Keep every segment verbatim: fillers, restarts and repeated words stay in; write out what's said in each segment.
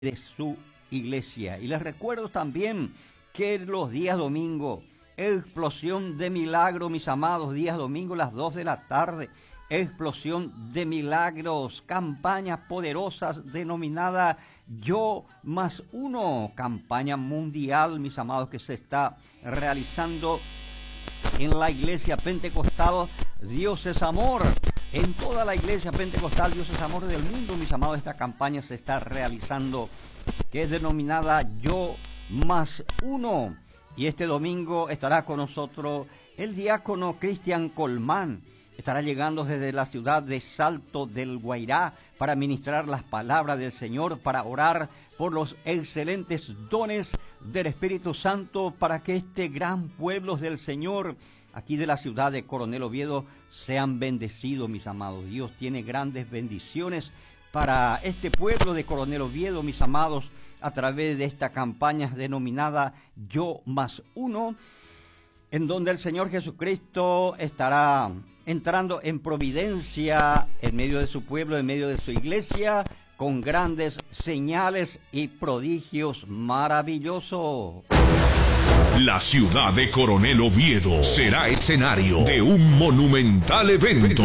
de su iglesia. Y les recuerdo también que los días domingo, explosión de milagro, mis amados, días domingo, las dos de la tarde, explosión de milagros, campañas poderosas denominada Yo más Uno, campaña mundial, mis amados, que se está realizando en la iglesia pentecostal Dios es Amor. En toda la iglesia pentecostal Dios es Amor del mundo, mis amados, esta campaña se está realizando, que es denominada Yo más Uno. Y este domingo estará con nosotros el diácono Cristian Colmán. Estará llegando desde la ciudad de Salto del Guairá para ministrar las palabras del Señor, para orar por los excelentes dones del Espíritu Santo, para que este gran pueblo del Señor, aquí de la ciudad de Coronel Oviedo, sean bendecidos, mis amados. Dios tiene grandes bendiciones para este pueblo de Coronel Oviedo, mis amados, a través de esta campaña denominada Yo más Uno, en donde el Señor Jesucristo estará entrando en providencia en medio de su pueblo, en medio de su iglesia, con grandes señales y prodigios maravillosos. La ciudad de Coronel Oviedo será escenario de un monumental evento.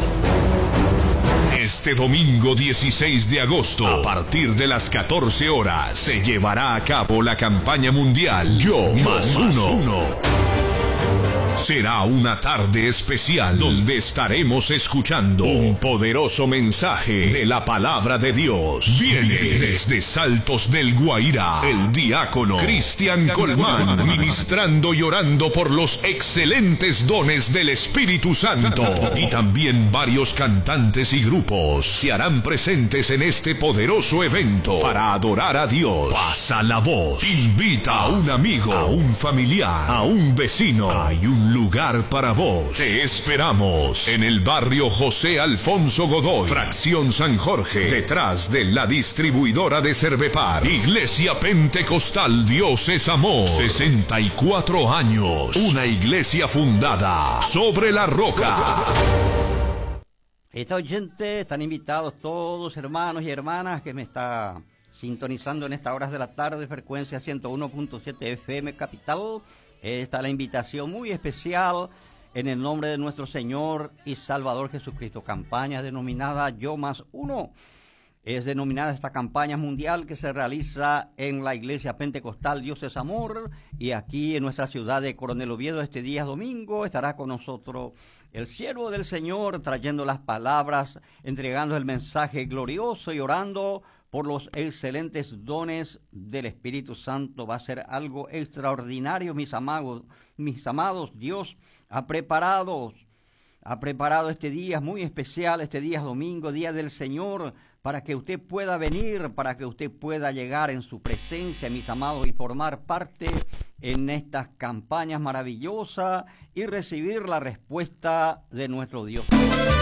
Este domingo dieciséis de agosto, a partir de las catorce horas, se llevará a cabo la campaña mundial Yo más Uno. Será una tarde especial donde estaremos escuchando un poderoso mensaje de la palabra de Dios. Viene desde Saltos del Guairá el diácono Cristian Colmán, ministrando y orando por los excelentes dones del Espíritu Santo. Y también varios cantantes y grupos se harán presentes en este poderoso evento para adorar a Dios. Pasa la voz, invita a un amigo, a un familiar, a un vecino. Hay un lugar para vos. Te esperamos en el barrio José Alfonso Godoy, fracción San Jorge, detrás de la distribuidora de Cervepar. Iglesia Pentecostal Dios es Amor, sesenta y cuatro años, una iglesia fundada sobre la roca. Esta oyente, están invitados todos, hermanos y hermanas, que me está sintonizando en estas horas de la tarde, frecuencia ciento uno punto siete F M Capital. Esta es la invitación muy especial en el nombre de nuestro Señor y Salvador Jesucristo. Campaña denominada Yo más Uno. Es denominada esta campaña mundial que se realiza en la iglesia pentecostal Dios es Amor. Y aquí en nuestra ciudad de Coronel Oviedo, este día domingo, estará con nosotros el siervo del Señor, trayendo las palabras, entregando el mensaje glorioso y orando por los excelentes dones del Espíritu Santo. Va a ser algo extraordinario, mis amados, mis amados. Dios ha preparado, ha preparado este día muy especial, este día domingo, día del Señor, para que usted pueda venir, para que usted pueda llegar en su presencia, mis amados, y formar parte en estas campañas maravillosas y recibir la respuesta de nuestro Dios.